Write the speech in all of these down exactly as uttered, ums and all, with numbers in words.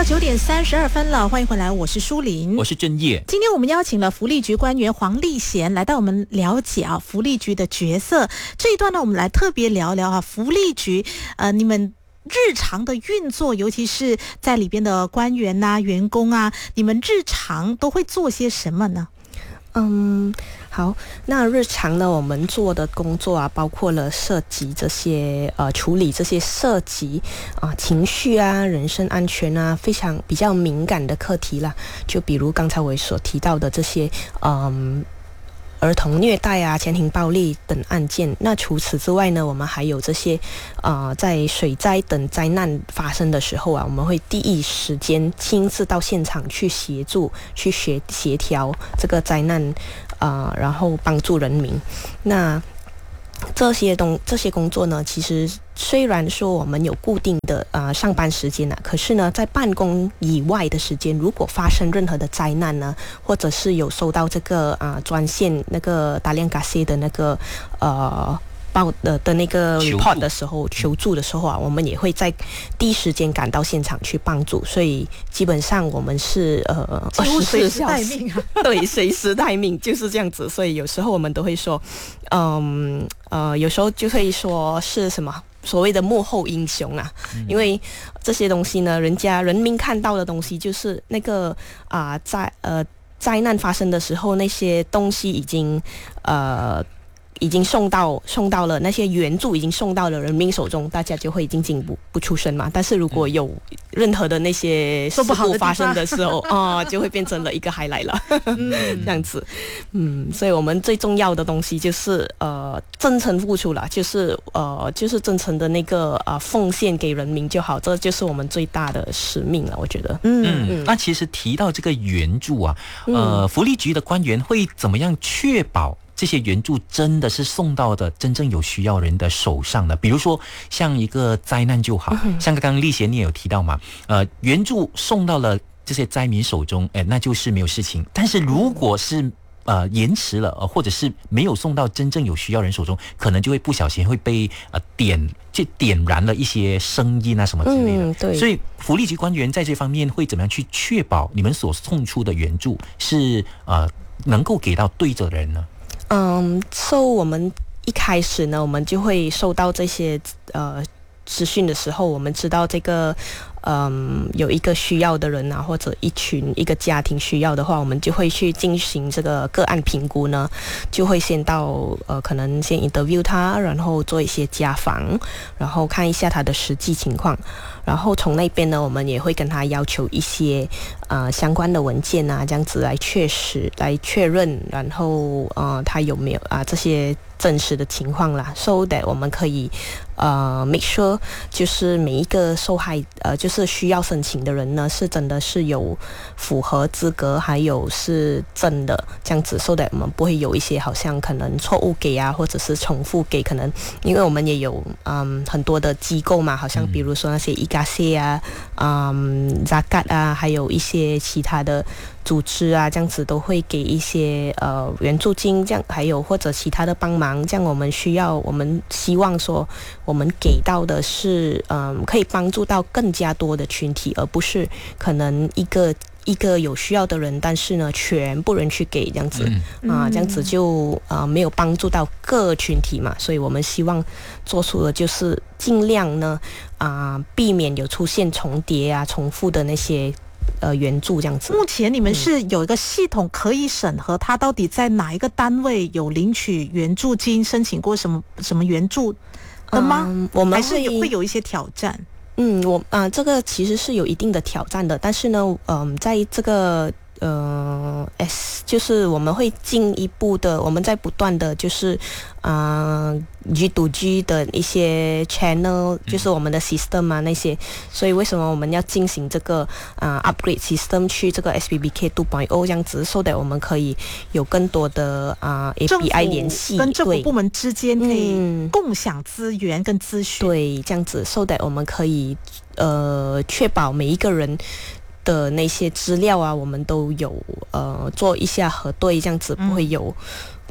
九点三十二分了，欢迎回来，我是舒玲， 我是郑业。 今天我们邀请了福利局官员黄丽贤来到我们了解啊福利局的角色。这一段呢，我们来特别聊聊啊福利局呃你们日常的运作，尤其是在里边的官员啊、员工啊，你们日常都会做些什么呢？ 嗯，好，那日常呢，我们做的工作啊，包括了涉及这些呃处理这些涉及啊、呃、情绪啊、人身安全啊，非常比较敏感的课题啦。就比如刚才我所提到的这些嗯。儿童虐待啊、家庭暴力等案件。那除此之外呢，我们还有这些，呃，在水灾等灾难发生的时候啊，我们会第一时间亲自到现场去协助、去协协调这个灾难，啊、呃，然后帮助人民。那这些东这些工作呢，其实虽然说我们有固定的呃上班时间啊，可是呢，在办公以外的时间，如果发生任何的灾难呢，或者是有收到这个啊、呃、专线那个打量嘎西的那个呃。报的的那个 report 的时候，求助的时候啊，我们也会在第一时间赶到现场去帮助，所以基本上我们是呃几乎随时待命啊， 对，随时待命就是这样子。所以有时候我们都会说，嗯呃，有时候就会说是什么所谓的幕后英雄啊，嗯、因为这些东西呢，人家人民看到的东西就是那个啊、呃，在呃灾难发生的时候，那些东西已经呃。已经送到送到了那些援助已经送到了人民手中，大家就会已经进不不出声嘛。但是如果有任何的那些事故发生的时候啊、呃，就会变成了一个 highlight 了，嗯，这样子，嗯，所以我们最重要的东西就是呃真诚付出了，就是呃就是真诚的那个呃奉献给人民就好，这就是我们最大的使命了，我觉得。 嗯，嗯那其实提到这个援助啊，呃，福利局的官员会怎么样确保这些援助真的是送到的真正有需要人的手上的？比如说像一个灾难就好，嗯、像刚刚丽贤你也有提到嘛，呃，援助送到了这些灾民手中，哎，那就是没有事情。但是如果是呃延迟了，呃，或者是没有送到真正有需要人手中，可能就会不小心会被呃点就点燃了一些声音啊什么之类的。 嗯、对。 所以福利局官员在这方面会怎么样去确保你们所送出的援助是呃能够给到对的人呢？ 嗯，所以我们一开始呢，我们就会收到这些呃资讯的时候，我们知道这个嗯有一个需要的人啊，或者一群一个家庭需要的话，我们就会去进行这个个案评估呢，就会先到呃可能先 interview 他，然后做一些家访，然后看一下他的实际情况。然后从那边呢，我们也会跟他要求一些呃相关的文件啊，这样子来确实来确认，然后呃他有没有啊、呃、这些真实的情况啦 ，so that 我们可以呃 make sure 就是每一个受害呃就是需要申请的人呢，是真的是有符合资格，还有是真的这样子 ，so that 我们不会有一些好像可能错误给啊，或者是重复给，可能因为我们也有嗯很多的机构嘛，好像比如说那些伊嘎西啊、嗯 Zakat 啊，还有一些其他的组织啊，这样子都会给一些呃援助金，这样还有或者其他的帮忙，这样我们需要，我们希望说我们给到的是嗯可以帮助到更加多的群体，而不是可能一个一个有需要的人，但是呢全部人去给这样子、嗯、啊，这样子就呃没有帮助到各群体嘛，所以我们希望做出的就是尽量呢啊避免有出现重叠啊重复的那些呃援助这样子。 目前你们是有一个系统可以审核他到底在哪一个单位有领取援助金，申请过什么什么援助的吗？嗯、我们还是会有一些挑战。 嗯，我啊、呃，这个其实是有一定的挑战的，但是呢，嗯、呃，在这个呃 S 就是我们会进一步的，我们在不断的就是啊、呃、G to G 的一些 channel， 就是我们的 system 啊那些，所以为什么我们要进行这个啊、呃、upgrade system 去这个 S B B K 二点零 这样子 ，so that 我们可以有更多的啊、呃、A P I 联系， 跟政府部门之间可以共享资源跟资讯， 对，这样子 so that 我们可以呃确保每一个人的那些资料啊，我们都有呃做一下核对，这样子不会有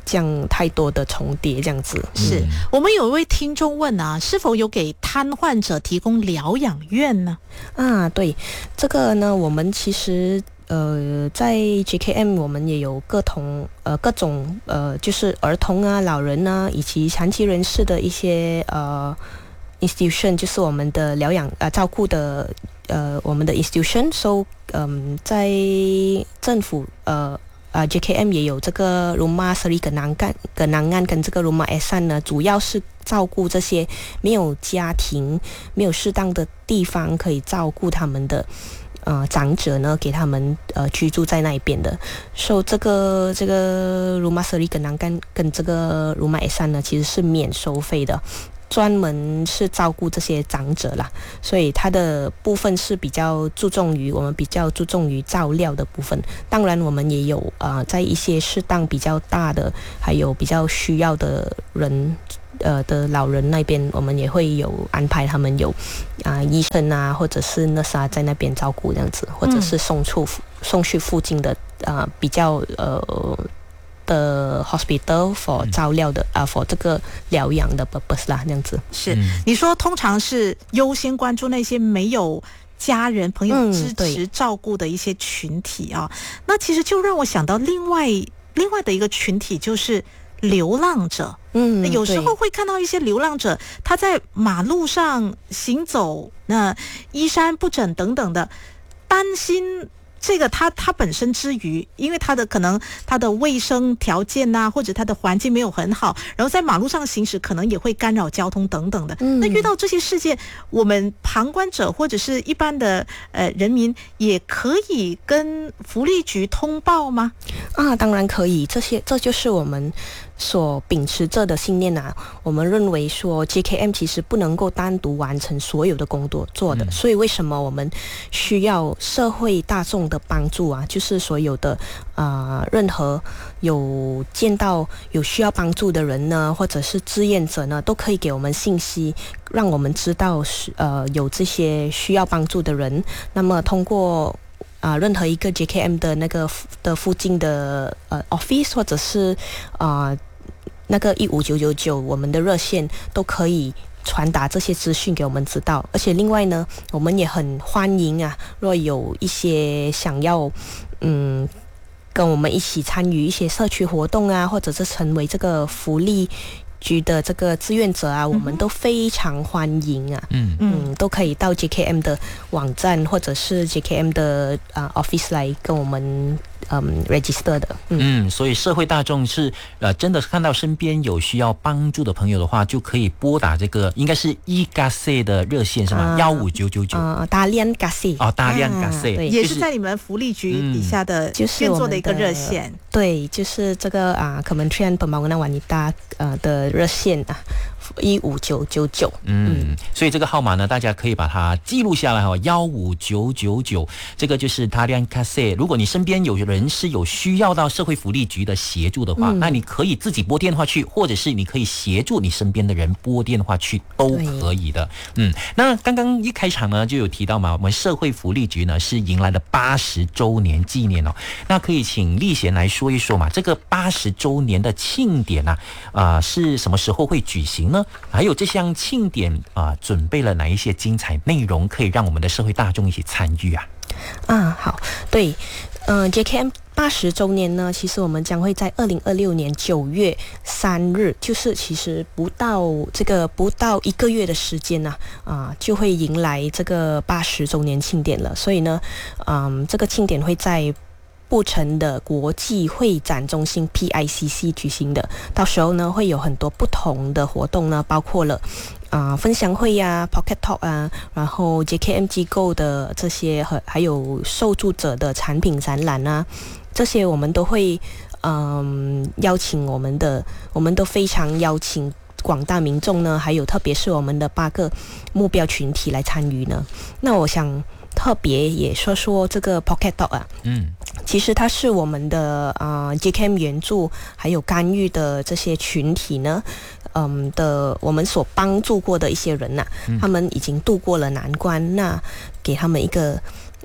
这样太多的重叠这样子。 是、嗯、我们有一位听众问啊，是否有给瘫患者提供疗养院呢？ 啊，对，这个呢，我们其实呃在 J K M 我们也有各同呃各种呃就是儿童啊、老人啊以及残疾人士的一些呃 institution， 就是我们的疗养呃照顾的呃我们的 institution， so 嗯、呃、在政府呃。呃 J K M 也有这个 Rumah Seri Kenangan Kenangan 跟这个 Rumah Ehsan 呢，主要是照顾这些没有家庭、没有适当的地方可以照顾他们的呃长者呢，给他们呃居住在那边的。所以这个这个 Rumah Seri Kenangan 跟这个 Rumah Ehsan 呢，其实是免收费的。专门是照顾这些长者啦，所以它的部分是比较注重于我们比较注重于照料的部分。当然，我们也有呃在一些适当比较大的，还有比较需要的人呃的老人那边，我们也会有安排他们有啊、呃、医生啊，或者是那啥在那边照顾这样子，或者是送出、嗯、送去附近的啊、呃、比较呃。的 hospital for 照料的啊、嗯 uh, for 这个疗养的 purpose 啦，这样子。 是、嗯、你说通常是优先关注那些没有家人朋友支持照顾的一些群体啊、嗯，那其实就让我想到另外另外的一个群体，就是流浪者。嗯，有时候会看到一些流浪者他在马路上行走，那衣衫不整等等的，担心这个他他本身之余，因为他的可能他的卫生条件呐、啊，或者他的环境没有很好，然后在马路上行驶可能也会干扰交通等等的。嗯、那遇到这些事件，我们旁观者或者是一般的呃人民也可以跟福利局通报吗？ 啊，当然可以，这些这就是我们所秉持着的信念啊。我们认为说 J K M 其实不能够单独完成所有的工作做的、嗯、所以为什么我们需要社会大众的帮助啊？就是所有的呃任何有见到有需要帮助的人呢，或者是志愿者呢，都可以给我们信息，让我们知道是呃有这些需要帮助的人。那么通过啊、呃，任何一个 J K M 的那个的附近的呃 office 或者是啊、呃、那个一五九九九我们的热线都可以传达这些资讯给我们知道。而且另外呢，我们也很欢迎啊，若有一些想要嗯跟我们一起参与一些社区活动啊，或者是成为这个福利局的这个志愿者啊，我们都非常欢迎啊。嗯嗯，都可以到 J K M 的网站或者是 J K M 的啊、呃、office 来跟我们嗯 register 的。 嗯, 嗯，所以社会大众是呃真的看到身边有需要帮助的朋友的话，就可以拨打这个应该是 E G A S E 的热线是吗？幺五九九九。 啊，大量 G A S E。 哦，大量 G A S E， 对，也是在你们福利局底下的就是运作的一个热线。 嗯、对，就是这个啊 Kementerian Pembangunan Wanita 呃的热线啊。一五九九九， 嗯，所以这个号码呢，大家可以把它记录下来哈，幺五九九九，这个就是大量 G A S E。如果你身边有人是有需要到社会福利局的协助的话，嗯、那你可以自己拨电话去，或者是你可以协助你身边的人拨电话去，都可以的。嗯，那刚刚一开场呢就有提到嘛，我们社会福利局呢是迎来了八十周年纪念哦，那可以请丽贤来说一说嘛，这个八十周年的庆典啊，啊、呃、是什么时候会举行呢？还有这项庆典啊、呃，准备了哪一些精彩内容，可以让我们的社会大众一起参与啊？ 啊，好，对，嗯、呃、，J K M 八十周年呢，其实我们将会在二零二六年九月三日，就是其实不到这个不到一个月的时间呢、啊，啊、呃，就会迎来这个八十周年庆典了。所以呢，嗯，这个庆典会在布城的国际会展中心 P I C C 举行的，到时候呢会有很多不同的活动呢，包括了啊、呃、分享会呀、啊、Pocket Talk 啊，然后 J K M 机构的这些和还有受助者的产品展览啊，这些我们都会嗯、呃、邀请我们的，我们都非常邀请广大民众呢，还有特别是我们的八个目标群体来参与呢。那我想特别也说说这个 Pocket Talk 啊，嗯，其实它是我们的啊、呃、J K M 援助还有干预的这些群体呢，嗯的我们所帮助过的一些人呐、啊嗯，他们已经度过了难关，那给他们一个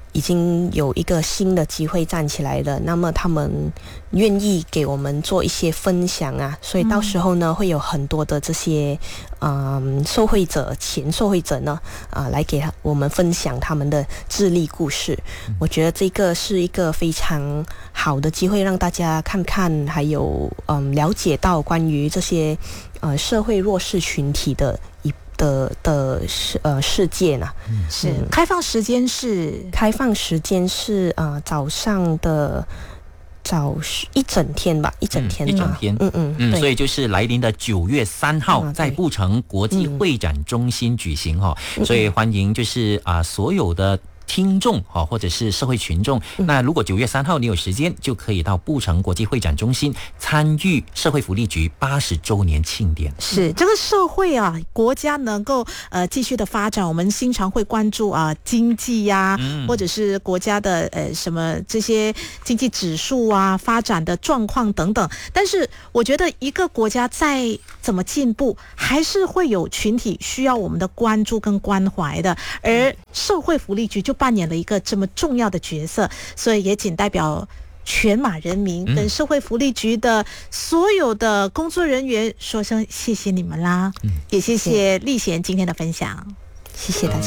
已经有一个新的机会站起来了，那么他们愿意给我们做一些分享啊，所以到时候呢、嗯、会有很多的这些嗯受惠者前受惠者呢啊、呃、来给我们分享他们的智力故事、嗯、我觉得这个是一个非常好的机会，让大家看看还有嗯了解到关于这些呃社会弱势群体的一的的世呃世界呢， 嗯、是、嗯、开放时间是开放时间是呃早上的早一整天吧，一整天、 嗯、一整天， 嗯嗯嗯，所以就是来临的九月三号、嗯、在布城国际会展中心举行哈、嗯，所以欢迎就是啊、呃、所有的听众或者是社会群众、嗯、那如果九月三号你有时间，就可以到布城国际会展中心参与社会福利局八十周年庆典。 是这个社会啊，国家能够呃继续的发展，我们经常会关注啊经济呀、啊嗯，或者是国家的呃什么这些经济指数啊发展的状况等等。但是我觉得一个国家再怎么进步，还是会有群体需要我们的关注跟关怀的，而社会福利局就扮演了一个这么重要的角色，所以也仅代表全马人民跟社会福利局的所有的工作人员说声谢谢你们啦、嗯、也谢谢丽贤今天的分享， 谢谢大家。